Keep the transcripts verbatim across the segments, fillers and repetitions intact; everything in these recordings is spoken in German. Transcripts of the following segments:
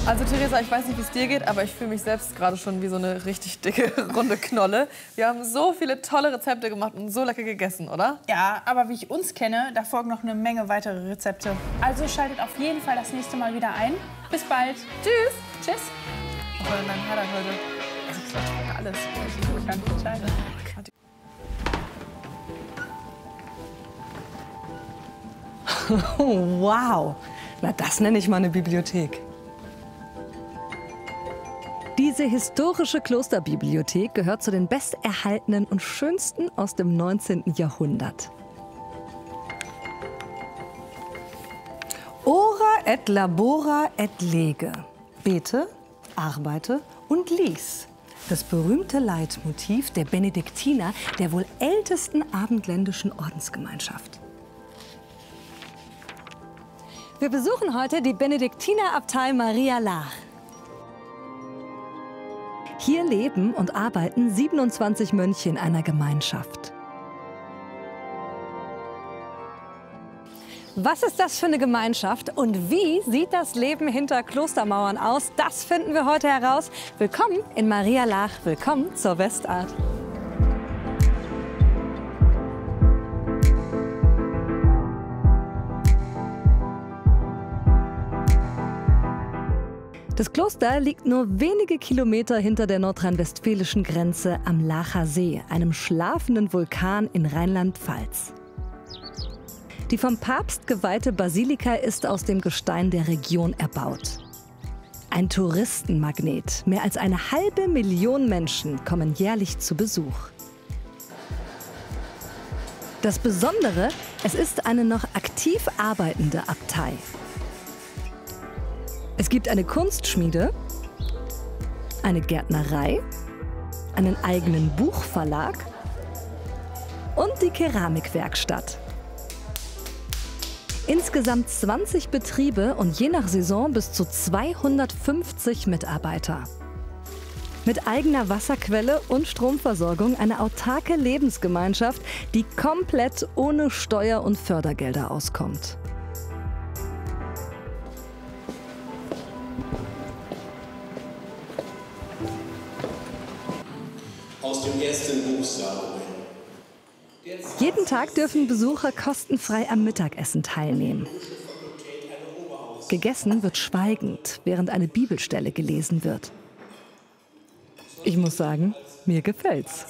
Also Theresa, ich weiß nicht, wie es dir geht, aber ich fühle mich selbst gerade schon wie so eine richtig dicke, runde Knolle. Wir haben so viele tolle Rezepte gemacht und so lecker gegessen, oder? Ja, aber wie ich uns kenne, da folgen noch eine Menge weitere Rezepte. Also schaltet auf jeden Fall das nächste Mal wieder ein. Bis bald. Tschüss. Tschüss. Oh, mein Herr heute. Also ich schmecke alles. Ich kann nicht entscheiden. Oh, wow. Na, das nenne ich mal eine Bibliothek. Diese historische Klosterbibliothek gehört zu den besterhaltenen und schönsten aus dem neunzehnten Jahrhundert. Ora et labora et lege. Bete, arbeite und lies. Das berühmte Leitmotiv der Benediktiner, der wohl ältesten abendländischen Ordensgemeinschaft. Wir besuchen heute die Benediktinerabtei Maria Laach. Hier leben und arbeiten siebenundzwanzig Mönche in einer Gemeinschaft. Was ist das für eine Gemeinschaft und wie sieht das Leben hinter Klostermauern aus? Das finden wir heute heraus. Willkommen in Maria Laach, willkommen zur Westart. Das Kloster liegt nur wenige Kilometer hinter der nordrhein-westfälischen Grenze am Laacher See, einem schlafenden Vulkan in Rheinland-Pfalz. Die vom Papst geweihte Basilika ist aus dem Gestein der Region erbaut. Ein Touristenmagnet. Mehr als eine halbe Million Menschen kommen jährlich zu Besuch. Das Besondere, es ist eine noch aktiv arbeitende Abtei. Es gibt eine Kunstschmiede, eine Gärtnerei, einen eigenen Buchverlag und die Keramikwerkstatt. Insgesamt zwanzig Betriebe und je nach Saison bis zu zweihundertfünfzig Mitarbeiter. Mit eigener Wasserquelle und Stromversorgung eine autarke Lebensgemeinschaft, die komplett ohne Steuer- und Fördergelder auskommt. Aus dem ersten Buch Samuel. Jeden Tag dürfen Besucher kostenfrei am Mittagessen teilnehmen. Gegessen wird schweigend, während eine Bibelstelle gelesen wird. Ich muss sagen, mir gefällt's.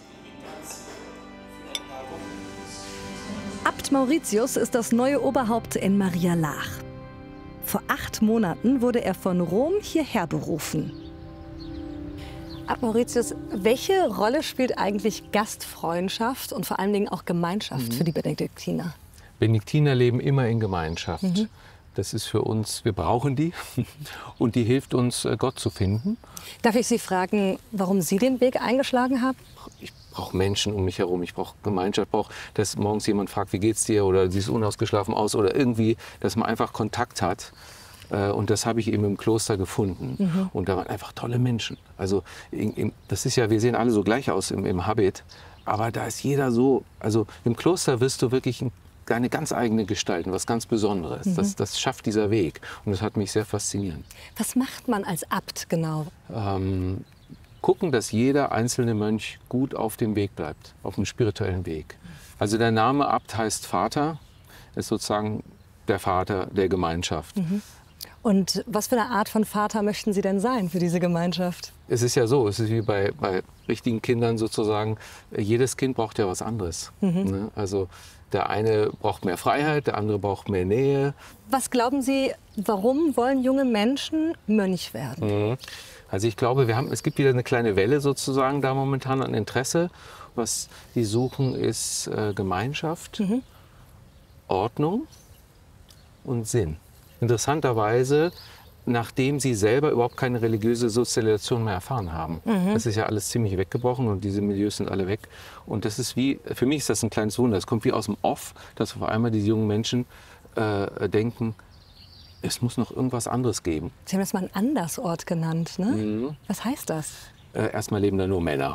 Abt Mauritius ist das neue Oberhaupt in Maria Laach. Vor acht Monaten wurde er von Rom hierher berufen. Abt Mauritius, welche Rolle spielt eigentlich Gastfreundschaft und vor allen Dingen auch Gemeinschaft mhm. für die Benediktiner? Benediktiner leben immer in Gemeinschaft. Mhm. Das ist für uns, wir brauchen die und die hilft uns, Gott zu finden. Darf ich Sie fragen, warum Sie den Weg eingeschlagen haben? Ich brauche Menschen um mich herum, ich brauche Gemeinschaft, ich brauche, dass morgens jemand fragt, wie geht's dir oder siehst unausgeschlafen aus oder irgendwie, dass man einfach Kontakt hat. Und das habe ich eben im Kloster gefunden. Mhm. Und da waren einfach tolle Menschen. Also das ist ja, wir sehen alle so gleich aus im, im Habit, aber da ist jeder so, also im Kloster wirst du wirklich eine ganz eigene Gestalt, was ganz Besonderes. Mhm. Das, das schafft dieser Weg und das hat mich sehr fasziniert. Was macht man als Abt genau? Ähm, gucken, dass jeder einzelne Mönch gut auf dem Weg bleibt, auf dem spirituellen Weg. Also der Name Abt heißt Vater, ist sozusagen der Vater der Gemeinschaft. Mhm. Und was für eine Art von Vater möchten Sie denn sein für diese Gemeinschaft? Es ist ja so, es ist wie bei, bei richtigen Kindern sozusagen, jedes Kind braucht ja was anderes. Mhm. Ne? Also der eine braucht mehr Freiheit, der andere braucht mehr Nähe. Was glauben Sie, warum wollen junge Menschen Mönch werden? Mhm. Also ich glaube, wir haben, es gibt wieder eine kleine Welle sozusagen da momentan an Interesse. Was die suchen, ist äh, Gemeinschaft, mhm. Ordnung und Sinn. Interessanterweise, nachdem sie selber überhaupt keine religiöse Sozialisation mehr erfahren haben. Mhm. Das ist ja alles ziemlich weggebrochen und diese Milieus sind alle weg. Und das ist wie, für mich ist das ein kleines Wunder. Es kommt wie aus dem Off, dass auf einmal diese jungen Menschen äh, denken, es muss noch irgendwas anderes geben. Sie haben das mal einen Andersort genannt, ne? Mhm. Was heißt das? Äh, erstmal leben da nur Männer.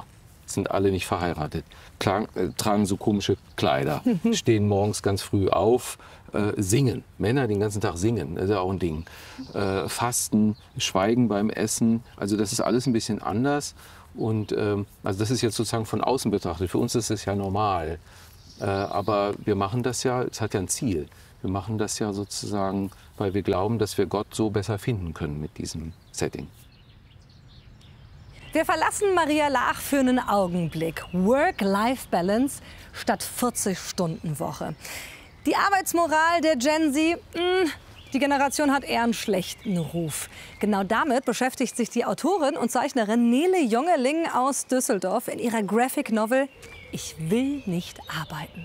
sind alle nicht verheiratet, tragen, äh, tragen so komische Kleider, stehen morgens ganz früh auf, äh, singen. Männer den ganzen Tag singen, das ist ja auch ein Ding. Äh, fasten, schweigen beim Essen, also das ist alles ein bisschen anders. Und ähm, also das ist jetzt sozusagen von außen betrachtet. Für uns ist es ja normal. Äh, aber wir machen das ja, es hat ja ein Ziel. Wir machen das ja sozusagen, weil wir glauben, dass wir Gott so besser finden können mit diesem Setting. Wir verlassen Maria Laach für einen Augenblick. Work-Life-Balance statt vierzig-Stunden-Woche. Die Arbeitsmoral der Gen Z, mh, die Generation hat eher einen schlechten Ruf. Genau damit beschäftigt sich die Autorin und Zeichnerin Nele Jongeling aus Düsseldorf in ihrer Graphic Novel Ich will nicht arbeiten.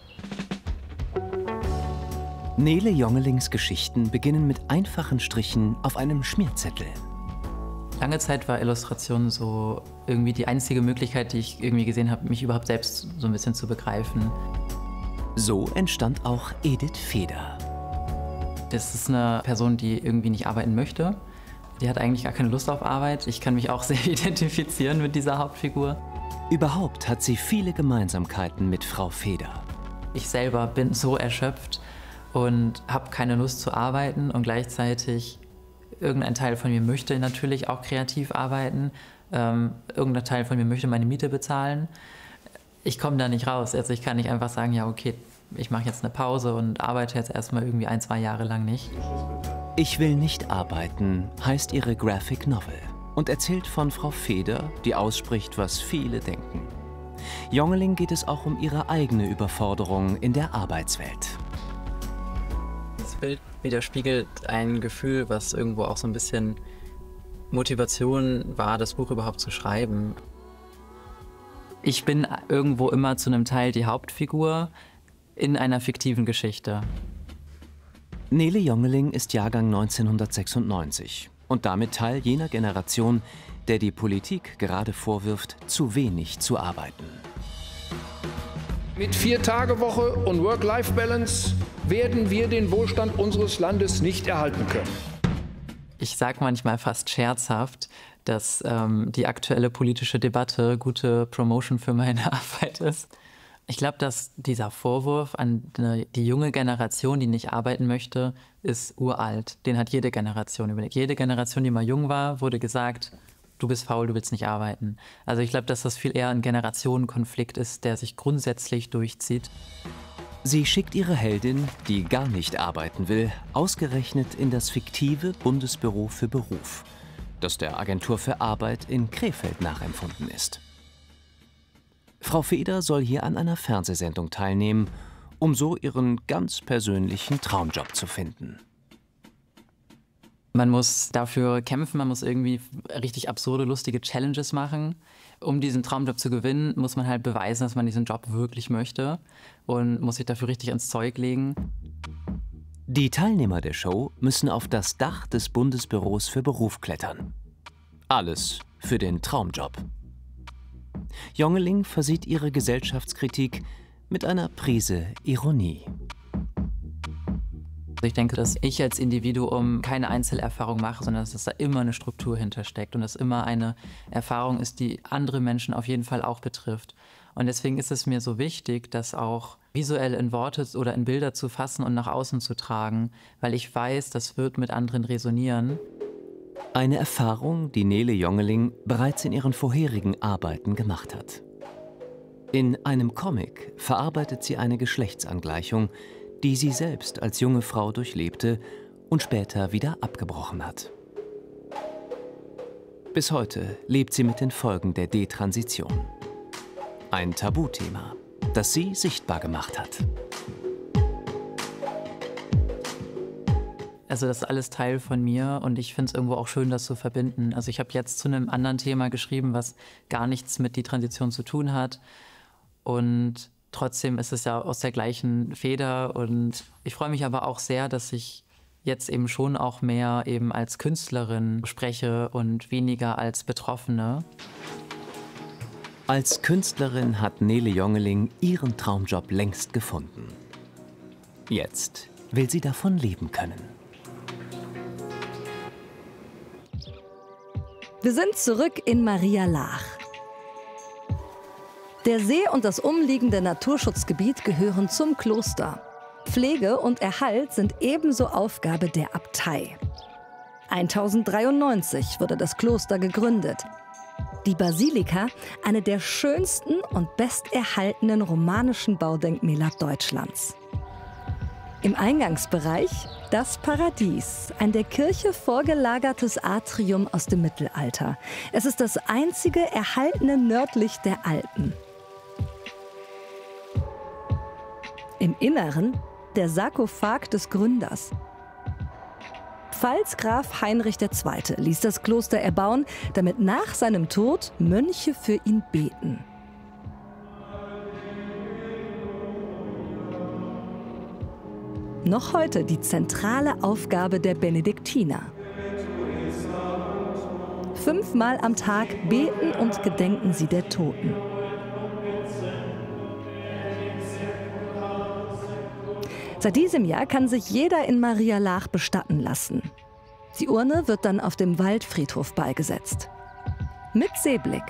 Nele Jongelings Geschichten beginnen mit einfachen Strichen auf einem Schmierzettel. Lange Zeit war Illustration so irgendwie die einzige Möglichkeit, die ich irgendwie gesehen habe, mich überhaupt selbst so ein bisschen zu begreifen. So entstand auch Edith Feder. Das ist eine Person, die irgendwie nicht arbeiten möchte. Die hat eigentlich gar keine Lust auf Arbeit. Ich kann mich auch sehr identifizieren mit dieser Hauptfigur. Überhaupt hat sie viele Gemeinsamkeiten mit Frau Feder. Ich selber bin so erschöpft und habe keine Lust zu arbeiten und gleichzeitig irgendein Teil von mir möchte natürlich auch kreativ arbeiten. Ähm, irgendein Teil von mir möchte meine Miete bezahlen. Ich komme da nicht raus. Also ich kann nicht einfach sagen, ja okay, ich mache jetzt eine Pause und arbeite jetzt erstmal irgendwie ein, zwei Jahre lang nicht. Ich will nicht arbeiten heißt ihre Graphic Novel und erzählt von Frau Feder, die ausspricht, was viele denken. Jongeling geht es auch um ihre eigene Überforderung in der Arbeitswelt. Das Bild widerspiegelt ein Gefühl, was irgendwo auch so ein bisschen Motivation war, das Buch überhaupt zu schreiben. Ich bin irgendwo immer zu einem Teil die Hauptfigur in einer fiktiven Geschichte. Nele Jongeling ist Jahrgang neunzehnhundertsechsundneunzig und damit Teil jener Generation, der die Politik gerade vorwirft, zu wenig zu arbeiten. Mit Vier-Tage-Woche und Work-Life-Balance werden wir den Wohlstand unseres Landes nicht erhalten können. Ich sage manchmal fast scherzhaft, dass ähm, die aktuelle politische Debatte gute Promotion für meine Arbeit ist. Ich glaube, dass dieser Vorwurf an die junge Generation, die nicht arbeiten möchte, ist uralt. Den hat jede Generation überlegt. Jede Generation, die mal jung war, wurde gesagt, du bist faul, du willst nicht arbeiten. Also ich glaube, dass das viel eher ein Generationenkonflikt ist, der sich grundsätzlich durchzieht. Sie schickt ihre Heldin, die gar nicht arbeiten will, ausgerechnet in das fiktive Bundesbüro für Beruf, das der Agentur für Arbeit in Krefeld nachempfunden ist. Frau Feder soll hier an einer Fernsehsendung teilnehmen, um so ihren ganz persönlichen Traumjob zu finden. Man muss dafür kämpfen, man muss irgendwie richtig absurde, lustige Challenges machen. Um diesen Traumjob zu gewinnen, muss man halt beweisen, dass man diesen Job wirklich möchte und muss sich dafür richtig ins Zeug legen. Die Teilnehmer der Show müssen auf das Dach des Bundesbüros für Beruf klettern. Alles für den Traumjob. Jongeling versieht ihre Gesellschaftskritik mit einer Prise Ironie. Ich denke, dass ich als Individuum keine Einzelerfahrung mache, sondern dass da immer eine Struktur hintersteckt und dass immer eine Erfahrung ist, die andere Menschen auf jeden Fall auch betrifft. Und deswegen ist es mir so wichtig, das auch visuell in Worte oder in Bilder zu fassen und nach außen zu tragen, weil ich weiß, das wird mit anderen resonieren. Eine Erfahrung, die Nele Jongeling bereits in ihren vorherigen Arbeiten gemacht hat. In einem Comic verarbeitet sie eine Geschlechtsangleichung, die sie selbst als junge Frau durchlebte und später wieder abgebrochen hat. Bis heute lebt sie mit den Folgen der Detransition. Ein Tabuthema, das sie sichtbar gemacht hat. Also das ist alles Teil von mir und ich finde es irgendwo auch schön, das zu verbinden. Also ich habe jetzt zu einem anderen Thema geschrieben, was gar nichts mit Detransition zu tun hat. Und trotzdem ist es ja aus der gleichen Feder. Und ich freue mich aber auch sehr, dass ich jetzt eben schon auch mehr eben als Künstlerin spreche und weniger als Betroffene. Als Künstlerin hat Nele Jongeling ihren Traumjob längst gefunden. Jetzt will sie davon leben können. Wir sind zurück in Maria Laach. Der See und das umliegende Naturschutzgebiet gehören zum Kloster. Pflege und Erhalt sind ebenso Aufgabe der Abtei. tausenddreiundneunzig wurde das Kloster gegründet. Die Basilika, eine der schönsten und besterhaltenen romanischen Baudenkmäler Deutschlands. Im Eingangsbereich das Paradies, ein der Kirche vorgelagertes Atrium aus dem Mittelalter. Es ist das einzige erhaltene nördlich der Alpen. Im Inneren der Sarkophag des Gründers. Pfalzgraf Heinrich der Zweite ließ das Kloster erbauen, damit nach seinem Tod Mönche für ihn beten. Noch heute die zentrale Aufgabe der Benediktiner. Fünfmal am Tag beten und gedenken sie der Toten. Seit diesem Jahr kann sich jeder in Marialach bestatten lassen. Die Urne wird dann auf dem Waldfriedhof beigesetzt. Mit Seeblick.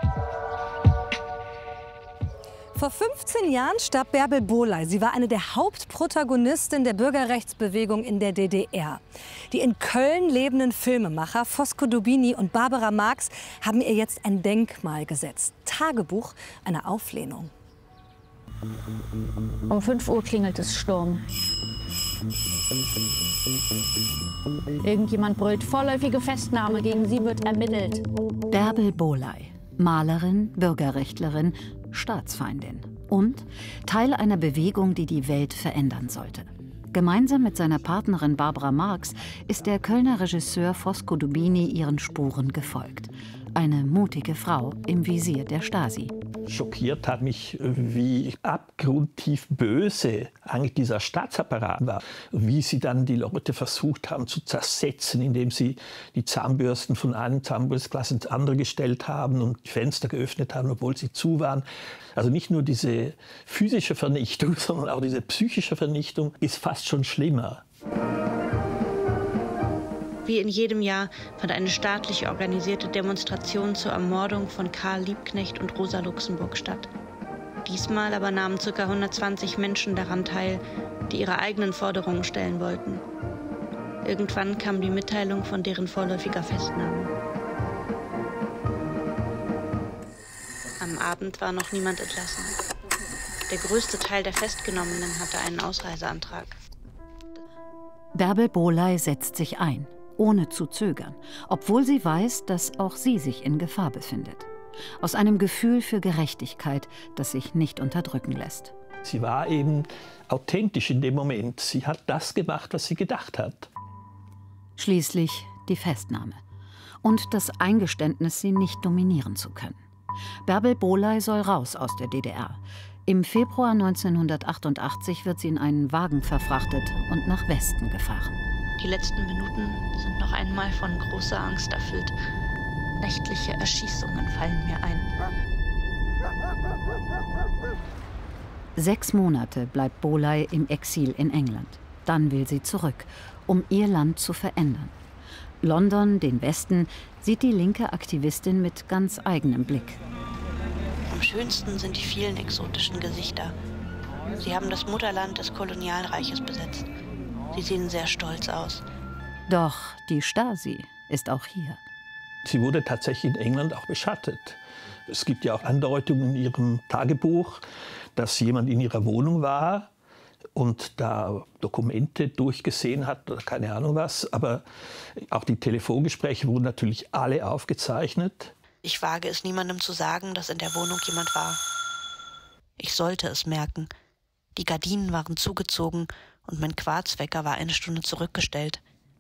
Vor fünfzehn Jahren starb Bärbel Bohley. Sie war eine der Hauptprotagonistinnen der Bürgerrechtsbewegung in der D D R. Die in Köln lebenden Filmemacher Fosco Dubini und Barbara Marx haben ihr jetzt ein Denkmal gesetzt. Tagebuch einer Auflehnung. Um fünf Uhr klingelt es Sturm. Irgendjemand brüllt, vorläufige Festnahme, gegen sie wird ermittelt. Bärbel Bohley, Malerin, Bürgerrechtlerin, Staatsfeindin und Teil einer Bewegung, die die Welt verändern sollte. Gemeinsam mit seiner Partnerin Barbara Marx ist der Kölner Regisseur Fosco Dubini ihren Spuren gefolgt. Eine mutige Frau im Visier der Stasi. Schockiert hat mich, wie abgrundtief böse eigentlich dieser Staatsapparat war. Wie sie dann die Leute versucht haben zu zersetzen, indem sie die Zahnbürsten von einem Zahnbürstglas ins andere gestellt haben und die Fenster geöffnet haben, obwohl sie zu waren. Also nicht nur diese physische Vernichtung, sondern auch diese psychische Vernichtung ist fast schon schlimmer. Wie in jedem Jahr fand eine staatlich organisierte Demonstration zur Ermordung von Karl Liebknecht und Rosa Luxemburg statt. Diesmal aber nahmen ca. hundertzwanzig Menschen daran teil, die ihre eigenen Forderungen stellen wollten. Irgendwann kam die Mitteilung von deren vorläufiger Festnahme. Am Abend war noch niemand entlassen. Der größte Teil der Festgenommenen hatte einen Ausreiseantrag. Bärbel Bohley setzt sich ein, ohne zu zögern, obwohl sie weiß, dass auch sie sich in Gefahr befindet. Aus einem Gefühl für Gerechtigkeit, das sich nicht unterdrücken lässt. Sie war eben authentisch in dem Moment. Sie hat das gemacht, was sie gedacht hat. Schließlich die Festnahme und das Eingeständnis, sie nicht dominieren zu können. Bärbel Bohley soll raus aus der D D R. Im Februar neunzehnhundertachtundachtzig wird sie in einen Wagen verfrachtet und nach Westen gefahren. Die letzten Minuten sind noch einmal von großer Angst erfüllt. Nächtliche Erschießungen fallen mir ein. Sechs Monate bleibt Bohley im Exil in England. Dann will sie zurück, um ihr Land zu verändern. London, den Westen, sieht die linke Aktivistin mit ganz eigenem Blick. Am schönsten sind die vielen exotischen Gesichter. Sie haben das Mutterland des Kolonialreiches besetzt. Sie sehen sehr stolz aus. Doch die Stasi ist auch hier. Sie wurde tatsächlich in England auch beschattet. Es gibt ja auch Andeutungen in ihrem Tagebuch, dass jemand in ihrer Wohnung war und da Dokumente durchgesehen hat oder keine Ahnung was. Aber auch die Telefongespräche wurden natürlich alle aufgezeichnet. Ich wage es niemandem zu sagen, dass in der Wohnung jemand war. Ich sollte es merken. Die Gardinen waren zugezogen und mein Quarzwecker war eine Stunde zurückgestellt.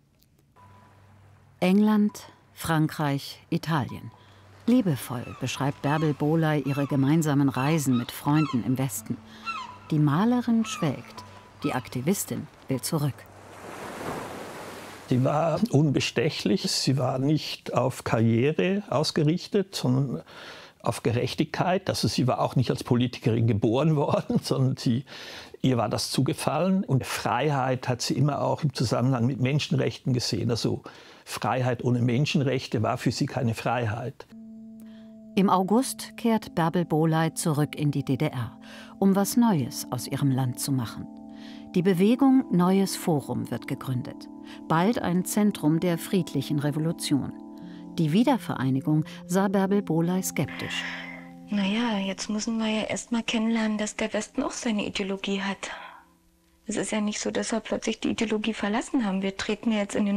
England, Frankreich, Italien. Liebevoll beschreibt Bärbel Bohley ihre gemeinsamen Reisen mit Freunden im Westen. Die Malerin schwelgt, die Aktivistin will zurück. Sie war unbestechlich, sie war nicht auf Karriere ausgerichtet, sondern auf Gerechtigkeit. Also sie war auch nicht als Politikerin geboren worden, sondern sie, ihr war das zugefallen. Und Freiheit hat sie immer auch im Zusammenhang mit Menschenrechten gesehen. Also Freiheit ohne Menschenrechte war für sie keine Freiheit. Im August kehrt Bärbel Bohley zurück in die D D R, um was Neues aus ihrem Land zu machen. Die Bewegung Neues Forum wird gegründet, bald ein Zentrum der friedlichen Revolution. Die Wiedervereinigung sah Bärbel Bohley skeptisch. Naja, jetzt müssen wir ja erst mal kennenlernen, dass der Westen auch seine Ideologie hat. Es ist ja nicht so, dass wir plötzlich die Ideologie verlassen haben. Wir treten jetzt in den